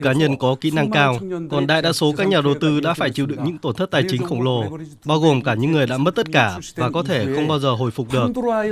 cá nhân có kỹ năng cao, còn đại đa số các nhà đầu tư đã phải chịu đựng những tổn thất tài chính khổng lồ, bao gồm cả những người đã mất tất cả và có thể không bao giờ hồi phục được.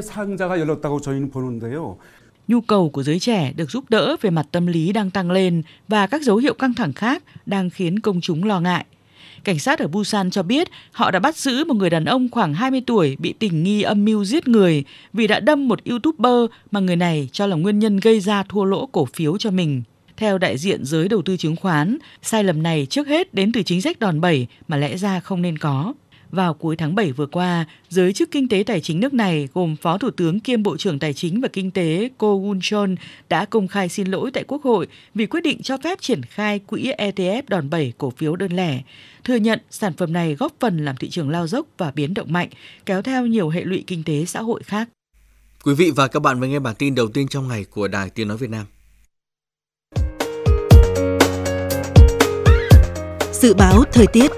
Nhu cầu của giới trẻ được giúp đỡ về mặt tâm lý đang tăng lên và các dấu hiệu căng thẳng khác đang khiến công chúng lo ngại. Cảnh sát ở Busan cho biết họ đã bắt giữ một người đàn ông khoảng 20 tuổi bị tình nghi âm mưu giết người vì đã đâm một YouTuber mà người này cho là nguyên nhân gây ra thua lỗ cổ phiếu cho mình. Theo đại diện giới đầu tư chứng khoán, sai lầm này trước hết đến từ chính sách đòn bẩy mà lẽ ra không nên có. Vào cuối tháng 7 vừa qua, giới chức kinh tế tài chính nước này gồm Phó Thủ tướng kiêm Bộ trưởng Tài chính và Kinh tế Ko Won-chol đã công khai xin lỗi tại Quốc hội vì quyết định cho phép triển khai quỹ ETF đòn bẩy cổ phiếu đơn lẻ, thừa nhận sản phẩm này góp phần làm thị trường lao dốc và biến động mạnh, kéo theo nhiều hệ lụy kinh tế xã hội khác. Quý vị và các bạn vừa nghe bản tin đầu tiên trong ngày của Đài Tiếng nói Việt Nam. Dự báo thời tiết.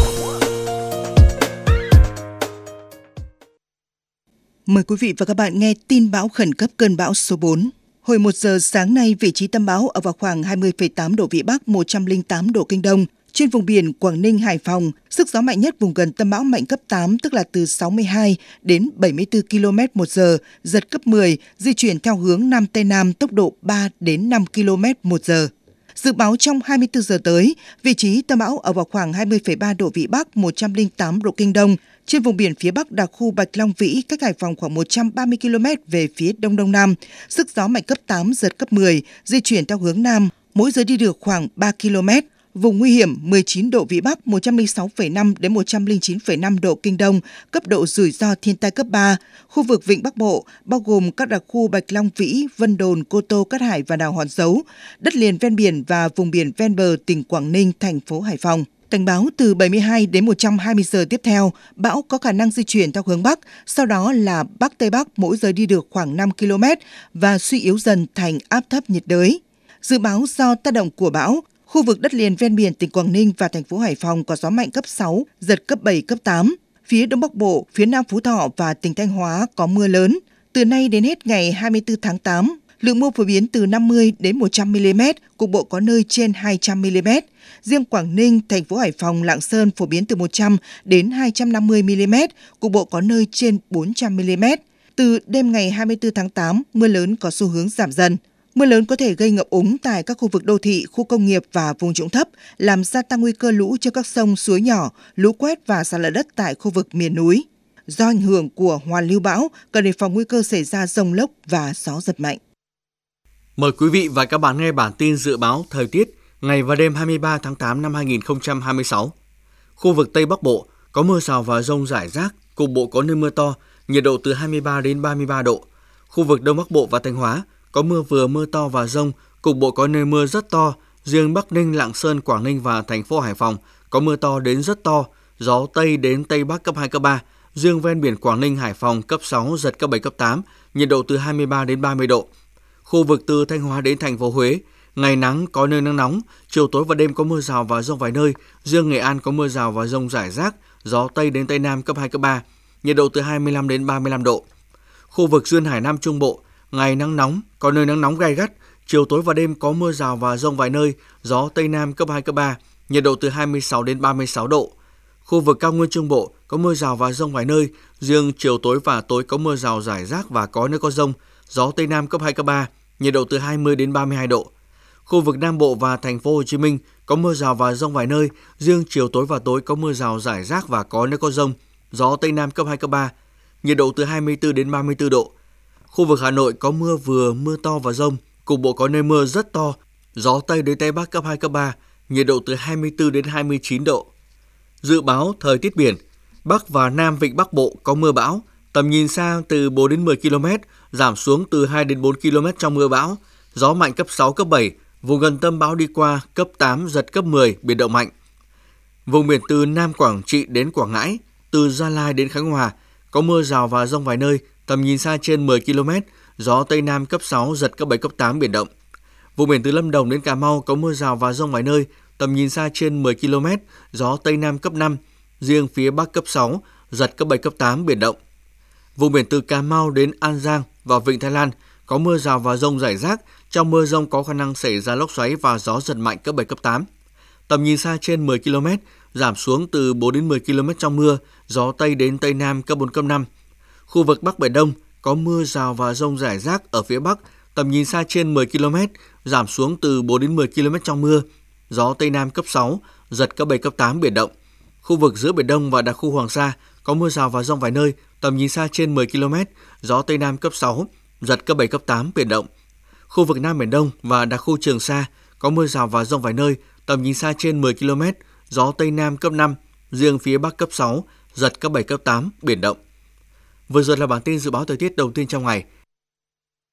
Mời quý vị và các bạn nghe tin bão khẩn cấp cơn bão số 4. Hồi 1 giờ sáng nay, vị trí tâm bão ở vào khoảng 20,8 độ Vĩ Bắc, 108 độ Kinh Đông. Trên vùng biển Quảng Ninh, Hải Phòng, sức gió mạnh nhất vùng gần tâm bão mạnh cấp 8, tức là từ 62 đến 74 km/h, giật cấp 10, di chuyển theo hướng Nam Tây Nam, tốc độ 3 đến 5 km/h. Dự báo trong 24 giờ tới, vị trí tâm bão ở vào khoảng 20,3 độ Vĩ Bắc, 108 độ Kinh Đông. Trên vùng biển phía Bắc đặc khu Bạch Long Vĩ, cách Hải Phòng khoảng 130 km về phía Đông Đông Nam. Sức gió mạnh cấp 8, giật cấp 10, di chuyển theo hướng Nam, mỗi giờ đi được khoảng 3 km. Vùng nguy hiểm 19 độ Vĩ Bắc, 106,5 đến 109,5 độ Kinh Đông, cấp độ rủi ro thiên tai cấp 3. Khu vực Vịnh Bắc Bộ, bao gồm các đặc khu Bạch Long Vĩ, Vân Đồn, Cô Tô, Cát Hải và đảo Hòn Dấu, đất liền ven biển và vùng biển ven bờ tỉnh Quảng Ninh, thành phố Hải Phòng. Cảnh báo từ 72 đến 120 giờ tiếp theo, bão có khả năng di chuyển theo hướng Bắc, sau đó là Bắc Tây Bắc, mỗi giờ đi được khoảng 5 km và suy yếu dần thành áp thấp nhiệt đới. Dự báo do tác động của bão, khu vực đất liền ven biển tỉnh Quảng Ninh và thành phố Hải Phòng có gió mạnh cấp 6, giật cấp 7, cấp 8. Phía Đông Bắc Bộ, phía Nam Phú Thọ và tỉnh Thanh Hóa có mưa lớn. Từ nay đến hết ngày 24 tháng 8, lượng mưa phổ biến từ 50 đến 100 mm, cục bộ có nơi trên 200 mm. Riêng Quảng Ninh, thành phố Hải Phòng, Lạng Sơn phổ biến từ 100 đến 250 mm, cục bộ có nơi trên 400 mm. Từ đêm ngày 24 tháng 8, mưa lớn có xu hướng giảm dần. Mưa lớn có thể gây ngập úng tại các khu vực đô thị, khu công nghiệp và vùng trũng thấp, làm gia tăng nguy cơ lũ trên các sông, suối nhỏ, lũ quét và sạt lở đất tại khu vực miền núi. Do ảnh hưởng của hoàn lưu bão, cần đề phòng nguy cơ xảy ra dông lốc và gió giật mạnh. Mời quý vị và các bạn nghe bản tin dự báo thời tiết ngày và đêm 23 tháng 8 năm 2026. Khu vực Tây Bắc Bộ có mưa rào và dông rải rác, cục bộ có nơi mưa to, nhiệt độ từ 23 đến 33 độ. Khu vực Đông Bắc Bộ và Thanh Hóa có mưa vừa, mưa to và dông, cục bộ có nơi mưa rất to. Riêng Bắc Ninh, Lạng Sơn, Quảng Ninh và thành phố Hải Phòng có mưa to đến rất to, gió Tây đến Tây Bắc cấp 2, cấp 3. Riêng ven biển Quảng Ninh, Hải Phòng cấp 6, giật cấp 7, cấp 8, nhiệt độ từ 23 đến 30 độ. Khu vực từ Thanh Hóa đến thành phố Huế, ngày nắng có nơi nắng nóng, chiều tối và đêm có mưa rào và dông vài nơi. Riêng Nghệ An có mưa rào và dông rải rác, gió Tây đến Tây Nam cấp 2, cấp 3, nhiệt độ từ 25 đến 35 độ. Khu vực duyên hải Nam Trung Bộ, ngày nắng nóng, có nơi nắng nóng gay gắt, chiều tối và đêm có mưa rào và dông vài nơi, gió Tây Nam cấp 2, cấp 3, nhiệt độ từ 26 đến 36 độ. Khu vực cao nguyên Trung Bộ có mưa rào và dông vài nơi, riêng chiều tối và tối có mưa rào rải rác và có nơi có dông, gió Tây Nam cấp 2, cấp 3, nhiệt độ từ 20 đến 32 độ. Khu vực Nam Bộ và thành phố Hồ Chí Minh có mưa rào và dông vài nơi, riêng chiều tối và tối có mưa rào rải rác và có nơi có dông, gió Tây Nam cấp 2, cấp 3, nhiệt độ từ 24 đến 34 độ. Khu vực Hà Nội có mưa vừa, mưa to và dông, cục bộ có nơi mưa rất to, gió Tây đến Tây Bắc cấp 2, cấp 3, nhiệt độ từ 24 đến 29 độ. Dự báo thời tiết biển, Bắc và Nam Vịnh Bắc Bộ có mưa bão, tầm nhìn xa từ 4 đến 10 km, giảm xuống từ 2 đến 4 km trong mưa bão, gió mạnh cấp 6, cấp 7, vùng gần tâm bão đi qua cấp 8, giật cấp 10, biển động mạnh. Vùng biển từ Nam Quảng Trị đến Quảng Ngãi, từ Gia Lai đến Khánh Hòa, có mưa rào và dông vài nơi, tầm nhìn xa trên 10 km, gió Tây Nam cấp 6, giật cấp 7, cấp 8, biển động. Vùng biển từ Lâm Đồng đến Cà Mau có mưa rào và dông vài nơi, tầm nhìn xa trên 10 km, gió Tây Nam cấp 5, riêng phía Bắc cấp 6, giật cấp 7, cấp 8, biển động. Vùng biển từ Cà Mau đến An Giang và Vịnh Thái Lan có mưa rào và dông rải rác, Trong mưa dông có khả năng xảy ra lốc xoáy và gió giật mạnh cấp 7, cấp 8. Tầm nhìn xa trên 10 km, giảm xuống từ 4 đến 10 km trong mưa, gió Tây đến Tây Nam cấp 4, cấp 5. Khu vực Bắc Biển Đông có mưa rào và dông rải rác ở phía Bắc, tầm nhìn xa trên 10 km, giảm xuống từ 4 đến 10 km trong mưa, gió Tây Nam cấp 6, giật cấp 7, cấp 8 biển động. Khu vực giữa Biển Đông và đặc khu Hoàng Sa có mưa rào và dông vài nơi, tầm nhìn xa trên 10 km, gió Tây Nam cấp 6, giật cấp 7, cấp 8 biển động. Khu vực Nam Biển Đông và đặc khu Trường Sa có mưa rào và dông vài nơi, tầm nhìn xa trên 10 km, gió Tây Nam cấp 5, riêng phía Bắc cấp 6, giật cấp 7, cấp 8 biển động. Vừa rồi là bản tin dự báo thời tiết đầu tiên trong ngày.